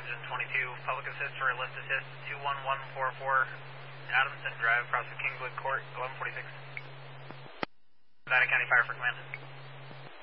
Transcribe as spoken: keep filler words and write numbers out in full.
engine twenty-two, public assist for lift assist, two one one four four, Adamson Drive, across the Kingswood Court, eleven forty-six. Nevada County Fire for command.